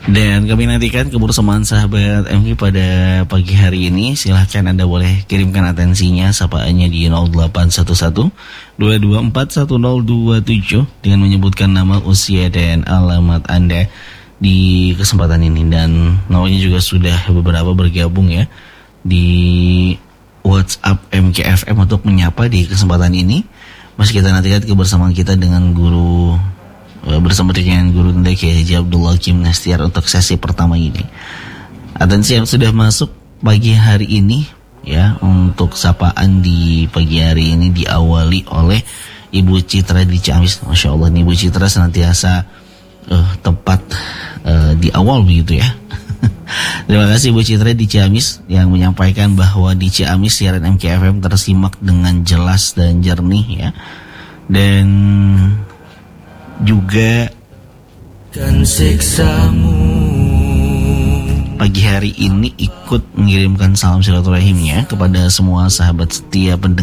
Dan kami nantikan kebersamaan sahabat MG pada pagi hari ini. Silahkan Anda boleh kirimkan atensinya, sapaannya di 0811 224 1027 dengan menyebutkan nama, usia, dan alamat Anda di kesempatan ini. Dan namanya juga sudah beberapa bergabung ya di WhatsApp MKFM untuk menyapa di kesempatan ini. Masih kita nantikan kebersamaan kita dengan guru bersama dengan Guru Tenda Kiai Haji Abdullah Kim Nastiar untuk sesi pertama ini. Atensi yang sudah masuk pagi hari ini ya, untuk sapaan di pagi hari ini diawali oleh Ibu Citra di Ciamis. Masya Allah nih, Ibu Citra senantiasa tepat di awal begitu ya. Terima kasih Ibu Citra di Ciamis yang menyampaikan bahwa di Ciamis siaran MKFM tersimak dengan jelas dan jernih ya. Dan juga pagi hari ini ikut mengirimkan salam silaturahimnya kepada semua sahabat setia pendengar